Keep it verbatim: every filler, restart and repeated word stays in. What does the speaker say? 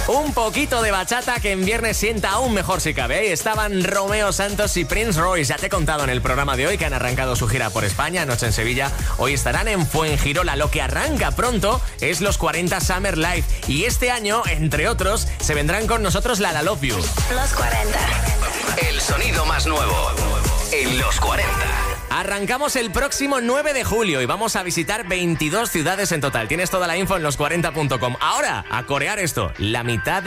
Un poquito de bachata que en viernes sienta aún mejor si cabe. Ahí estaban Romeo Santos y Prince Royce. Ya te he contado en el programa de hoy que han arrancado su gira por España, anoche en Sevilla. Hoy estarán en Fuengirola. Lo que arranca pronto es los cuarenta Summer Live. Y este año, entre otros, se vendrán con nosotros la La Love You. Los cuarenta. El sonido más nuevo en los cuarenta. Arrancamos el próximo nueve de julio y vamos a visitar veintidós ciudades en total. Tienes toda la info en los cuarenta punto com. Ahora, a corear esto. La mitad de